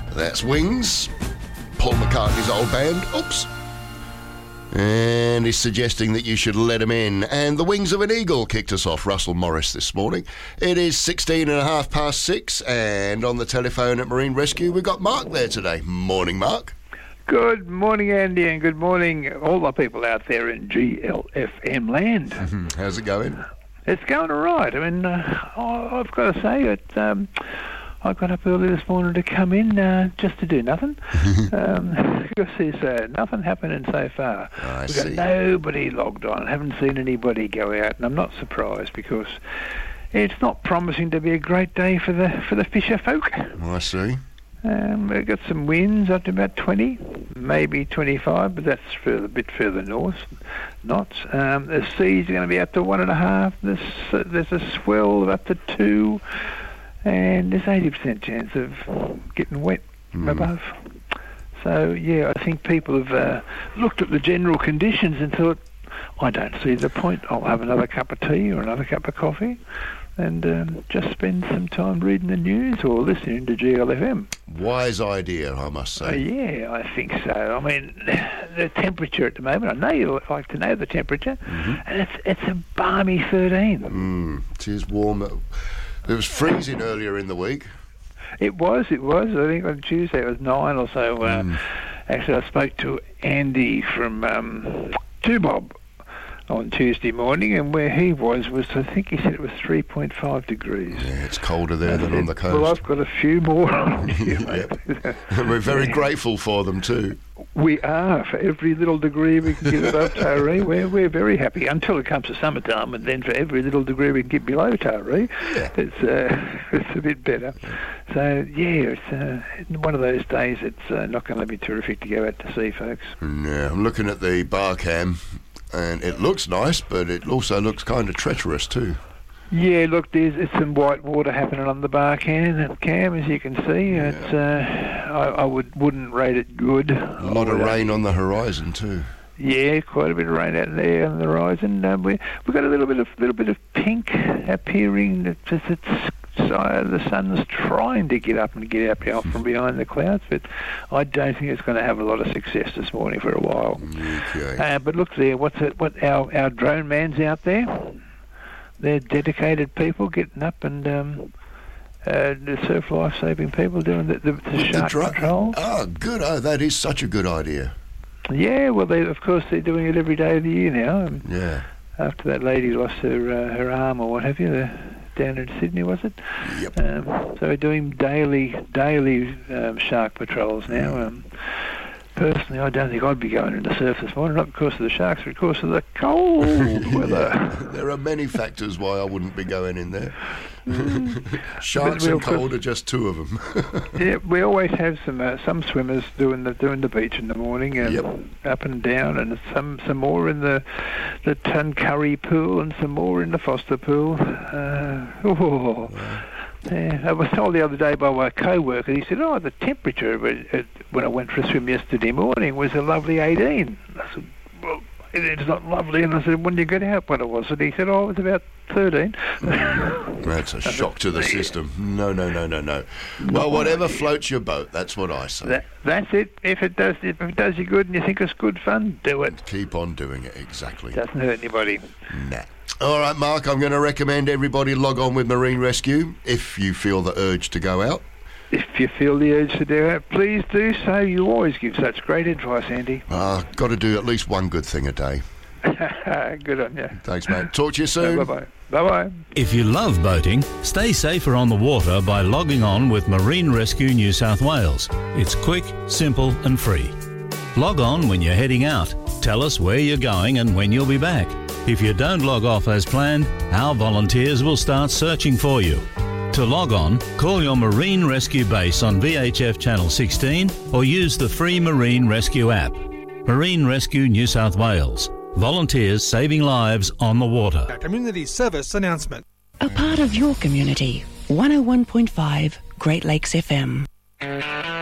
That's Wings, Paul McCartney's old band. Oops. And he's suggesting that you should let him in. And the Wings of an Eagle kicked us off, Russell Morris, this morning. It is 6:16, and on the telephone at Marine Rescue, we've got Mark there today. Morning, Mark. Good morning, Andy, and good morning all the people out there in GLFM land. How's it going? It's going all right. I mean, I've got to say that I got up early this morning to come in just to do nothing. Because there's nothing happening so far. We've got nobody logged on. I haven't seen anybody go out, and I'm not surprised because it's not promising to be a great day for the fisher folk. I see. We've got some winds up to about 20, maybe 25, but that's a bit further north. Knots. The seas are going to be up to 1.5. There's a swell of up to 2, and there's 80% chance of getting wet above. So, yeah, I think people have looked at the general conditions and thought, I don't see the point. I'll have another cup of tea or another cup of coffee and just spend some time reading the news or listening to GLFM. Wise idea, I must say. Yeah, I think so. I mean, the temperature at the moment, I know you like to know the temperature, and it's a balmy 13. It is warm. It was freezing earlier in the week. It was. I think on Tuesday it was 9 or so. Actually, I spoke to Andy from Tubob on Tuesday morning, and where he was I think he said it was 3.5 degrees. Yeah, it's colder there than on the coast. Well, I've got a few more on here, mate. We're very grateful for them too. We are. For every little degree we can get above Taree, we're very happy until it comes to summertime, and then for every little degree we can get below Taree, it's a bit better. So, yeah, it's one of those days it's not going to be terrific to go out to sea, folks. Yeah, I'm looking at the bar cam, and it looks nice, but it also looks kind of treacherous too. Yeah, look, there's some white water happening on the bar cam, as you can see. Yeah. I wouldn't rate it good. A lot of rain on the horizon too. Yeah, quite a bit of rain out there on the horizon. We've got a little bit of pink appearing. The sun's trying to get up and get out from behind the clouds, but I don't think it's going to have a lot of success this morning for a while. Okay. But look there, what our drone man's out there. They're dedicated people getting up and the surf life-saving people doing the shark patrol. Oh, good. Oh, that is such a good idea. Yeah, well, of course they're doing it every day of the year now. Yeah. After that lady lost her arm or what have you, down in Sydney, was it? Yep. So we're doing daily shark patrols now. Personally, I don't think I'd be going into surf this morning, not because of the sharks, but because of the cold weather. There are many factors why I wouldn't be going in there. Sharks and cold are just two of them. Yeah, we always have some swimmers doing the beach in the morning, up and down, and some more in the Tuncurry pool and some more in the Foster pool. Yeah, I was told the other day by my co-worker, he said, the temperature when I went for a swim yesterday morning was a lovely 18. I said, well, it's not lovely. And I said, when did you get out, what it was? And he said, it was about 13. That's a shock to the system. No. Well, whatever floats your boat, that's what I say. That's it. If it does you good and you think it's good fun, do it. Keep on doing it, exactly. Doesn't hurt anybody. Nah. All right, Mark, I'm going to recommend everybody log on with Marine Rescue if you feel the urge to go out. If you feel the urge to do it, please do so. You always give such great advice, Andy. Got to do at least one good thing a day. Good on you. Thanks, mate. Talk to you soon. Bye-bye. Bye-bye. If you love boating, stay safer on the water by logging on with Marine Rescue New South Wales. It's quick, simple and free. Log on when you're heading out. Tell us where you're going and when you'll be back. If you don't log off as planned, our volunteers will start searching for you. To log on, call your Marine Rescue base on VHF Channel 16 or use the free Marine Rescue app. Marine Rescue New South Wales. Volunteers saving lives on the water. A community service announcement. A part of your community. 101.5 Great Lakes FM.